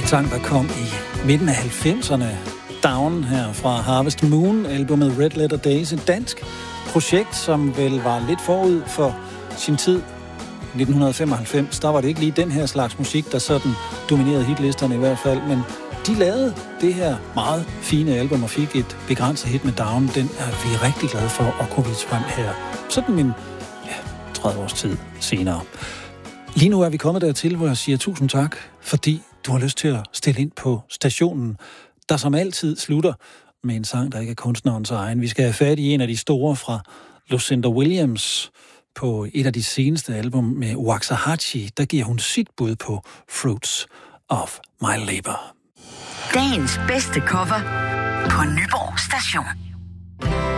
sang, der kom i midten af 90'erne. Down her fra Harvest Moon, albumet Red Letter Days, et dansk projekt, som vel var lidt forud for sin tid. 1995, der var det ikke lige den her slags musik, der sådan dominerede hitlisterne i hvert fald, men de lavede det her meget fine album og fik et begrænset hit med Down. Den er vi rigtig glade for at kunne vise frem her. Sådan en 30 års tid senere. Lige nu er vi kommet dertil, hvor jeg siger tusind tak, fordi du har lyst til at stille ind på stationen, der som altid slutter med en sang, der ikke er kunstnerens egen. Vi skal have fat i en af de store fra Lucinda Williams på et af de seneste album med Waxahachie. Der giver hun sit bud på Fruits of My Labor. Dagens bedste cover på Nyborg Station.